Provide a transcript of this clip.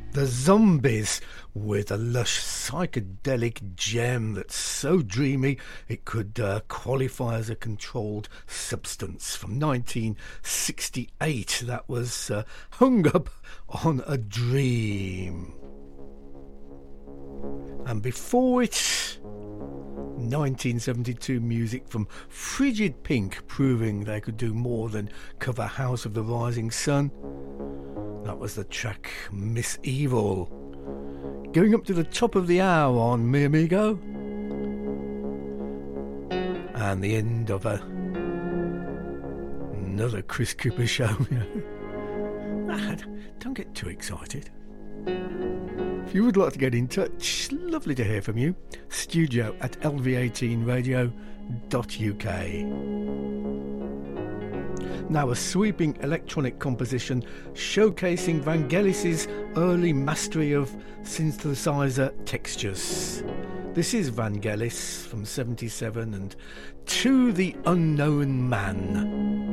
The Zombies, with a lush psychedelic gem that's so dreamy it could qualify as a controlled substance. From 1968, that was Hung Up on a Dream. And before it, 1972 music from Frigid Pink, proving they could do more than cover House of the Rising Sun. That was the track Miss Evil. Going up to the top of the hour on Mi Amigo. And the end of another Chris Cooper show. Don't get too excited. If you would like to get in touch, lovely to hear from you. studio@lv18radio.uk. Now a sweeping electronic composition showcasing Vangelis's early mastery of synthesizer textures. This is Vangelis from 77 and To the Unknown Man.